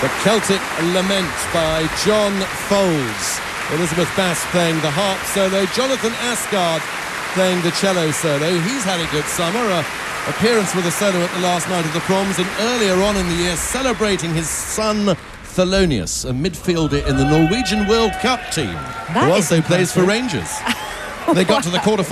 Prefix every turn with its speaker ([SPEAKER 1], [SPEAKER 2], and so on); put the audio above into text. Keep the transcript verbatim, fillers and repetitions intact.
[SPEAKER 1] The Celtic Lament by John Foles. Elizabeth Bass playing the harp solo. Jonathan Asgard playing the cello solo. He's had a good summer. A appearance with a solo at the last night of the Proms, and earlier on in the year celebrating his son Thelonious, a midfielder in the Norwegian World Cup team,
[SPEAKER 2] That
[SPEAKER 1] who
[SPEAKER 2] is
[SPEAKER 1] also plays for
[SPEAKER 2] impressive.
[SPEAKER 1] Rangers. They got to the quarter